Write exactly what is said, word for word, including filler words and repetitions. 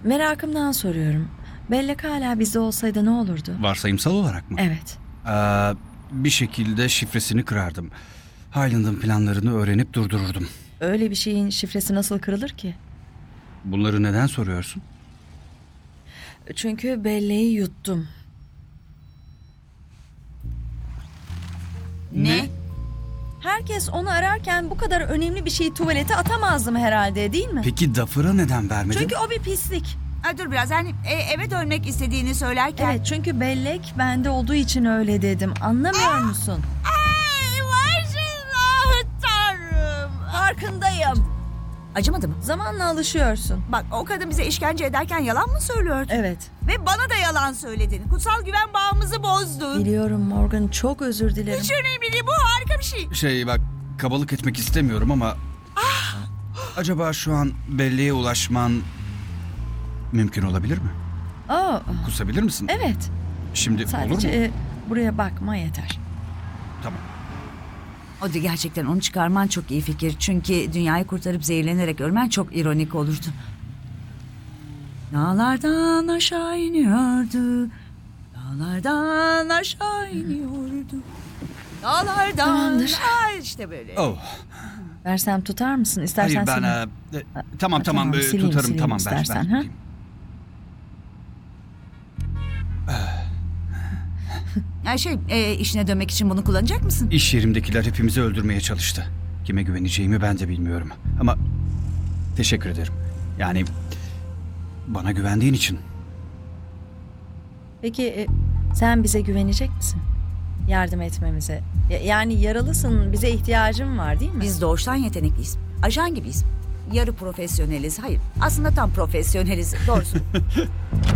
Merakımdan soruyorum. Bellek hala bizde olsaydı ne olurdu? Varsayımsal olarak mı? Evet. Ee, bir şekilde şifresini kırardım. Highland'ın planlarını öğrenip durdururdum. Öyle bir şeyin şifresi nasıl kırılır ki? Bunları neden soruyorsun? Çünkü belleği yuttum. Ne? Herkes onu ararken bu kadar önemli bir şeyi tuvalete atamazdım herhalde, değil mi? Peki Duffer'a neden vermedin? Çünkü o bir pislik. Ay, dur biraz hani e, eve dönmek istediğini söylerken. Evet, çünkü bellek bende olduğu için öyle dedim. Anlamıyor musun? Ay başım, tanrım. Farkındayım. Acımadı mı? Zamanla alışıyorsun. Bak, o kadın bize işkence ederken yalan mı söylüyordu? Evet. Ve bana da yalan söyledin. Kutsal güven bağımızı bozdun. Biliyorum Morgan, çok özür dilerim. Hiç önemli değil, bu harika bir şey. Şey bak, kabalık etmek istemiyorum ama... Acaba şu an belleğe ulaşman mümkün olabilir mi? Aa, Kusabilir misin? evet. Şimdi Sadece olur mu? e, buraya bakma yeter. Tamam. O da gerçekten onu çıkarman çok iyi fikir. Çünkü dünyayı kurtarıp zehirlenerek ölmen çok ironik olurdu. Dağlardan aşağı iniyordu. Dağlardan aşağı iniyordu. Dağlardan... Tamamdır. Ay, işte böyle. Oh. Versem tutar mısın? İstersen Hayır ben... sileyim. e, e, tamam Ha, tamam, tamam, e, sileyim, tutarım sileyim tamam ben. istersen, ben ha? tutayım. Ya şey, e, işine dönmek için bunu kullanacak mısın? İş yerimdekiler hepimizi öldürmeye çalıştı. Kime güveneceğimi ben de bilmiyorum. Ama teşekkür ederim. Yani bana güvendiğin için. Peki e, sen bize güvenecek misin? Yardım etmemize. Ya- yani yaralısın, bize ihtiyacın var değil mi? Biz doğuştan yetenekliyiz. Ajan gibiyiz. Yarı profesyoneliz. Hayır, aslında tam profesyoneliz. Doğrusu.